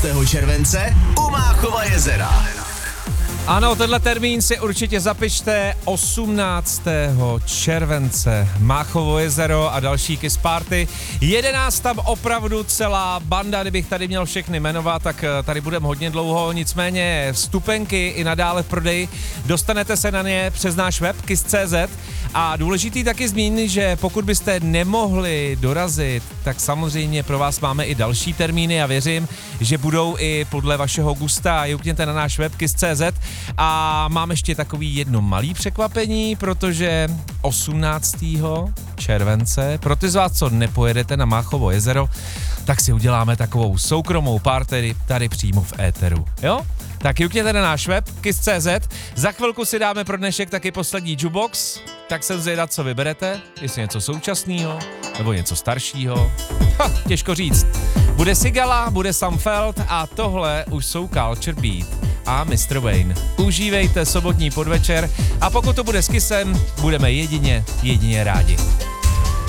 července u Máchova jezera. Ano, tenhle termín si určitě zapište 18. července. Máchovo jezero a další Kiss Party. 11 tam opravdu celá banda, kdybych tady měl všechny jmenovat, tak tady budeme hodně dlouho, nicméně vstupenky i nadále v prodeji. Dostanete se na ně přes náš web kiss.cz a důležitý taky zmínit, že pokud byste nemohli dorazit, tak samozřejmě pro vás máme i další termíny a věřím, že budou i podle vašeho gusta. Jukněte na náš web kiss.cz. A mám ještě takový jedno malý překvapení, protože 18. července, pro ty z vás, co nepojedete na Máchovo jezero, tak si uděláme takovou soukromou party tady přímo v éteru, jo? Tak jukněte na náš web kiss.cz, za chvilku si dáme pro dnešek taky poslední jukebox, tak jsem zvědav, co vyberete, jestli něco současného, nebo něco staršího. Těžko říct. Bude Sigala, bude Sam Feld a tohle už jsou Culture Beat a Mr. Wayne. Užívejte sobotní podvečer a pokud to bude s Kissem, budeme jedině rádi.